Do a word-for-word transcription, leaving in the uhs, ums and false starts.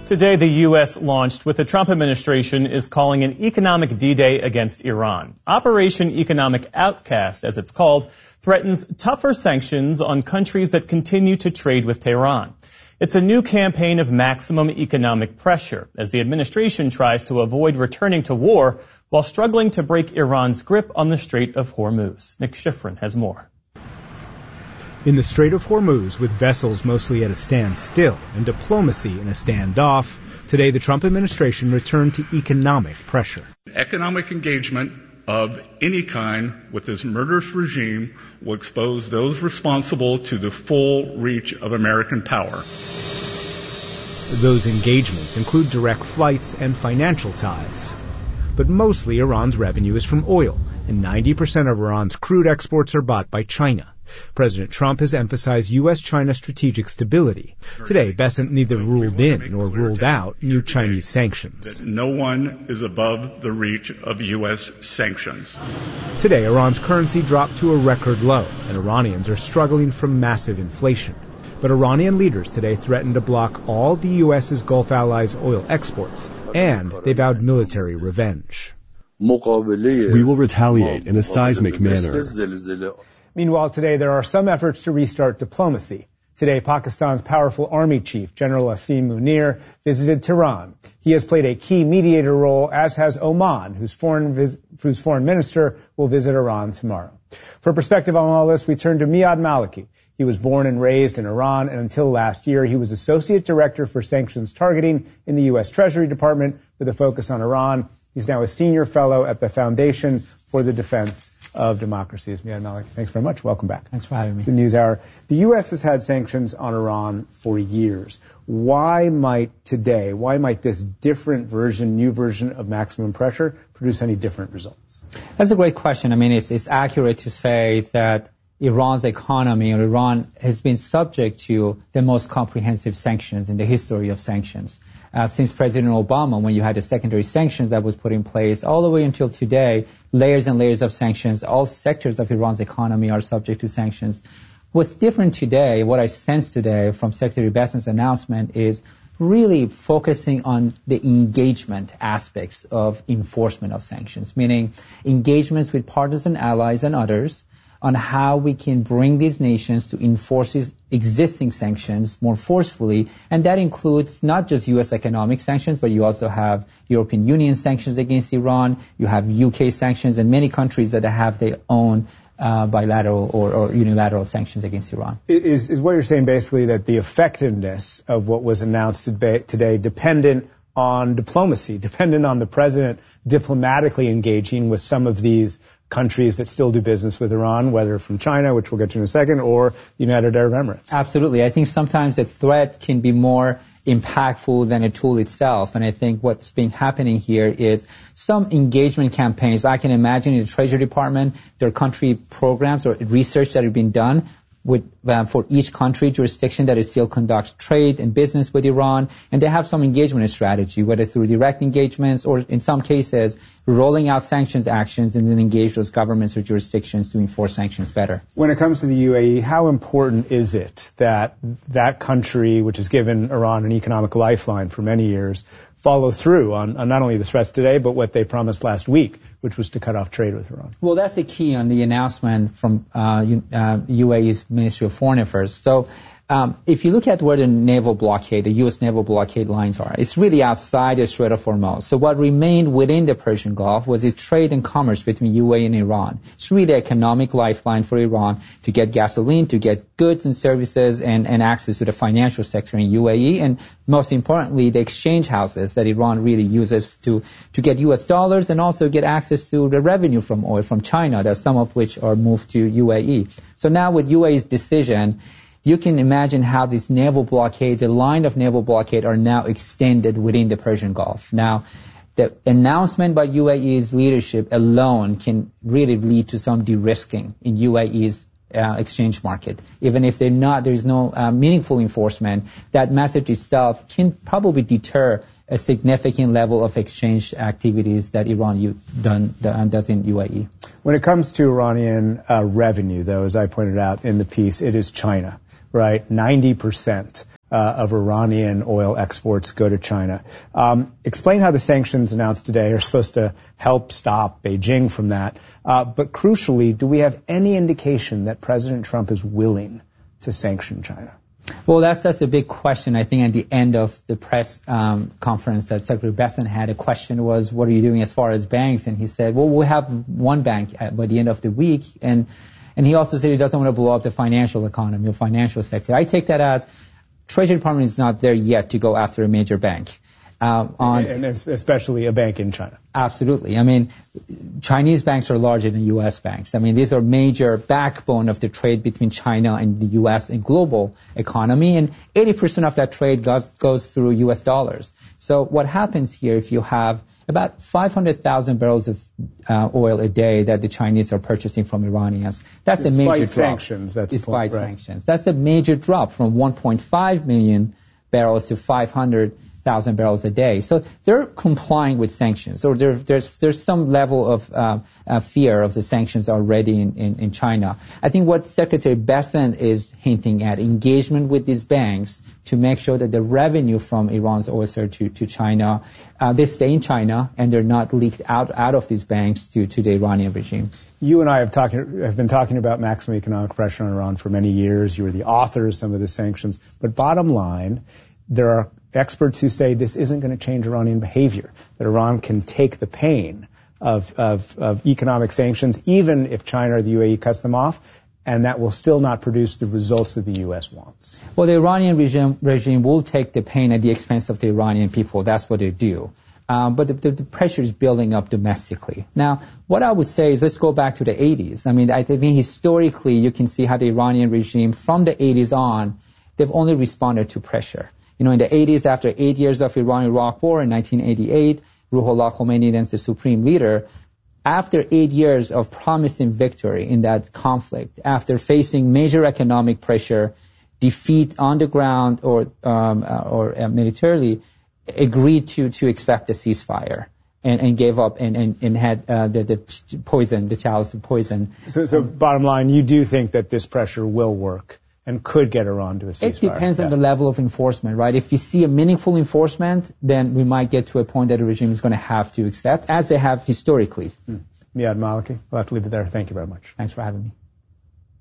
Today, the U S launched what the Trump administration is calling an economic D-Day against Iran. Operation Economic Outcast, as it's called, threatens tougher sanctions on countries that continue to trade with Tehran. It's a new campaign of maximum economic pressure as the administration tries to avoid returning to war while struggling to break Iran's grip on the Strait of Hormuz. Nick Schifrin has more. In the Strait of Hormuz, with vessels mostly at a standstill and diplomacy in a standoff, today the Trump administration returned to economic pressure. Economic engagement of any kind with this murderous regime will expose those responsible to the full reach of American power. Those engagements include direct flights and financial ties. But mostly Iran's revenue is from oil, and ninety percent of Iran's crude exports are bought by China. President Trump has emphasized U S-China strategic stability. Today, Bessent neither ruled in nor ruled out new Chinese sanctions. No one is above the reach of U S sanctions. Today, Iran's currency dropped to a record low, and Iranians are struggling from massive inflation. But Iranian leaders today threatened to block all the U S's Gulf allies' oil exports, and they vowed military revenge. We will retaliate in a seismic manner. Meanwhile, today there are some efforts to restart diplomacy. Today, Pakistan's powerful army chief, General Asim Munir, visited Tehran. He has played a key mediator role, as has Oman, whose foreign, vis- whose foreign minister will visit Iran tomorrow. For perspective on all this, we turn to Miad Maliki. He was born and raised in Iran, and until last year, he was Associate Director for Sanctions Targeting in the U S Treasury Department with a focus on Iran. He's now a Senior Fellow at the Foundation for the Defense of Democracies. Miad Maliki, thanks very much. Welcome back. Thanks for having me. It's the News Hour. The U S has had sanctions on Iran for years. Why might today, why might this different version, new version of maximum pressure produce any different results? That's a great question. I mean, it's, it's accurate to say that Iran's economy, or Iran, has been subject to the most comprehensive sanctions in the history of sanctions. Uh, since President Obama, when you had the secondary sanctions that was put in place, all the way until today, layers and layers of sanctions, all sectors of Iran's economy are subject to sanctions. What's different today, what I sense today from Secretary Bessent's announcement, is really focusing on the engagement aspects of enforcement of sanctions, meaning engagements with partners and allies and others on how we can bring these nations to enforce these existing sanctions more forcefully. And that includes not just U S economic sanctions, but you also have European Union sanctions against Iran. You have U K sanctions and many countries that have their own uh, bilateral or, or unilateral sanctions against Iran. Is, is what you're saying basically that the effectiveness of what was announced today dependent on diplomacy, dependent on the president diplomatically engaging with some of these countries that still do business with Iran, whether from China, which we'll get to in a second, or the United Arab Emirates? Absolutely. I think sometimes the threat can be more impactful than a tool itself. And I think what's been happening here is some engagement campaigns. I can imagine in the Treasury Department, there are country programs or research that have been done with, uh, for each country jurisdiction that is still conducts trade and business with Iran, and they have some engagement strategy, whether through direct engagements or in some cases rolling out sanctions actions and then engage those governments or jurisdictions to enforce sanctions better. When it comes to the U A E, how important is it that that country, which has given Iran an economic lifeline for many years, follow through on, on not only the threats today, but what they promised last week, which was to cut off trade with Iran? Well, that's the key on the announcement from uh, uh, U A E's Ministry of Foreign Affairs. So um, if you look at where the naval blockade, the U S naval blockade lines are, it's really outside the Strait of Hormuz. So what remained within the Persian Gulf was its trade and commerce between U A E and Iran. It's really an economic lifeline for Iran to get gasoline, to get goods and services and, and access to the financial sector in U A E, and most importantly, the exchange houses that Iran really uses to, to get U S dollars and also get access to the revenue from oil from China, that some of which are moved to U A E. So now with U A E's decision, you can imagine how this naval blockade, the line of naval blockade, are now extended within the Persian Gulf. Now, the announcement by U A E's leadership alone can really lead to some de-risking in U A E's uh, exchange market. Even if they're not, there's no uh, meaningful enforcement, that message itself can probably deter a significant level of exchange activities that Iran u- done, uh, does in U A E. When it comes to Iranian uh, revenue, though, as I pointed out in the piece, it is China, right? ninety percent uh, of Iranian oil exports go to China. Um, explain how the sanctions announced today are supposed to help stop Beijing from that. Uh, but crucially, do we have any indication that President Trump is willing to sanction China? Well, that's that's a big question. I think at the end of the press um, conference that Secretary Bessent had, a question was, what are you doing as far as banks? And he said, well, we'll have one bank at, by the end of the week. And and he also said he doesn't want to blow up the financial economy or financial sector. I take that as Treasury Department is not there yet to go after a major bank. Uh, on, and especially a bank in China. Absolutely. I mean, Chinese banks are larger than U S banks. I mean, these are major backbone of the trade between China and the U S and global economy, and eighty percent of that trade goes, goes through U S dollars. So what happens here if you have about five hundred thousand barrels of uh, oil a day that the Chinese are purchasing from Iranians, that's Despite a major drop. Sanctions, that's Despite point, right. sanctions. That's a major drop from one point five million barrels to five hundred thousand barrels a day. So they're complying with sanctions, or there, there's there's some level of uh, uh, fear of the sanctions already in, in, in China. I think what Secretary Bessent is hinting at, engagement with these banks to make sure that the revenue from Iran's oil to, to China, uh, they stay in China and they're not leaked out, out of these banks to, to the Iranian regime. You and I have, talking, have been talking about maximum economic pressure on Iran for many years. You were the author of some of the sanctions. But bottom line, there are experts who say this isn't going to change Iranian behavior, that Iran can take the pain of, of, of economic sanctions, even if China or the U A E cuts them off, and that will still not produce the results that the U S wants. Well, the Iranian regime, regime will take the pain at the expense of the Iranian people. That's what they do. Um, but the, the, the pressure is building up domestically. Now, what I would say is let's go back to the eighties. I mean, I think historically you can see how the Iranian regime from the eighties on, they've only responded to pressure. You know, in the eighties, after eight years of Iran-Iraq war in nineteen eighty-eight, Ruhollah Khomeini, then the supreme leader, after eight years of promising victory in that conflict, after facing major economic pressure, defeat on the ground or um, uh, or uh, militarily, agreed to to accept the ceasefire and, and gave up and, and, and had uh, the, the poison, the chalice of poison. So, so um, bottom line, you do think that this pressure will work and could get Iran to a ceasefire? It depends yeah. on the level of enforcement, right? If we see a meaningful enforcement, then we might get to a point that the regime is going to have to accept, as they have historically. Hmm. Miyad Maliki, we'll have to leave it there. Thank you very much. Thanks for having me.